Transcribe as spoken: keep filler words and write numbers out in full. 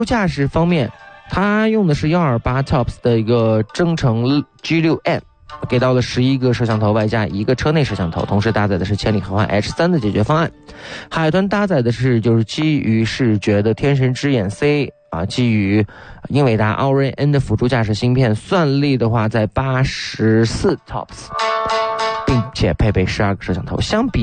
驾驶方面，它用的是一二八 Tops 的一个增程 G 六 M， 给到了十一个摄像头，外加一个车内摄像头，同时搭载的是千里豪华 H 三 的解决方案。海豚搭载的是就是基于视觉的天神之眼 C 啊，基于英伟达 Orin N 的辅助驾驶芯片，算力的话在八十四 Tops， 并且配备十二个摄像头。相比